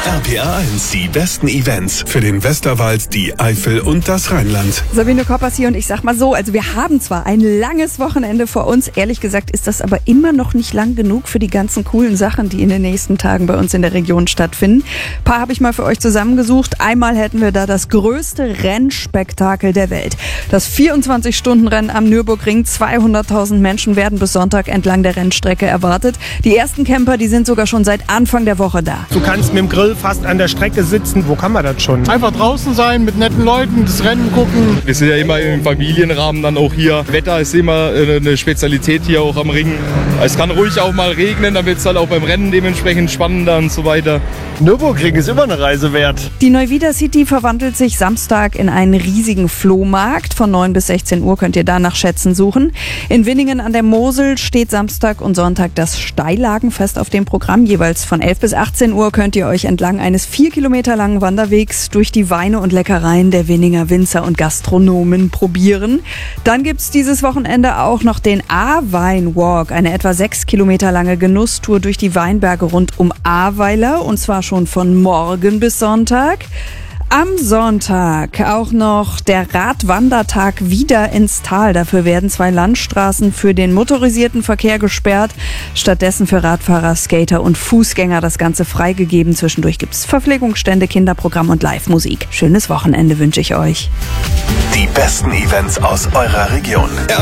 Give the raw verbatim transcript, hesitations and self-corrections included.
R P R eins, die besten Events für den Westerwald, die Eifel und das Rheinland. Sabine Koppers hier und ich sag mal so, also wir haben zwar ein langes Wochenende vor uns, ehrlich gesagt ist das aber immer noch nicht lang genug für die ganzen coolen Sachen, die in den nächsten Tagen bei uns in der Region stattfinden. Ein paar habe ich mal für euch zusammengesucht. Einmal hätten wir da das größte Rennspektakel der Welt. Das vierundzwanzig-Stunden-Rennen am Nürburgring. zweihunderttausend Menschen werden bis Sonntag entlang der Rennstrecke erwartet. Die ersten Camper, die sind sogar schon seit Anfang der Woche da. Du kannst mit dem Grill fast an der Strecke sitzen. Wo kann man das schon? Einfach draußen sein, mit netten Leuten, das Rennen gucken. Wir sind ja immer im Familienrahmen dann auch hier. Wetter ist immer eine Spezialität hier auch am Ring. Es kann ruhig auch mal regnen, dann wird es halt auch beim Rennen dementsprechend spannender und so weiter. Nürburgring ist immer eine Reise wert. Die Neuwieder City verwandelt sich Samstag in einen riesigen Flohmarkt. Von neun bis sechzehn Uhr könnt ihr da nach Schätzen suchen. In Winningen an der Mosel steht Samstag und Sonntag das Steillagenfest auf dem Programm. Jeweils von elf bis achtzehn Uhr könnt ihr euch entlang eines vier Kilometer langen Wanderwegs durch die Weine und Leckereien der Winninger Winzer und Gastronomen probieren. Dann gibt's dieses Wochenende auch noch den A-Wein-Walk, eine etwa sechs Kilometer lange Genusstour durch die Weinberge rund um Ahrweiler, und zwar schon von morgen bis Sonntag. Am Sonntag auch noch der Radwandertag wieder ins Tal. Dafür werden zwei Landstraßen für den motorisierten Verkehr gesperrt. Stattdessen für Radfahrer, Skater und Fußgänger das Ganze freigegeben. Zwischendurch gibt's Verpflegungsstände, Kinderprogramm und Live-Musik. Schönes Wochenende wünsche ich euch. Die besten Events aus eurer Region.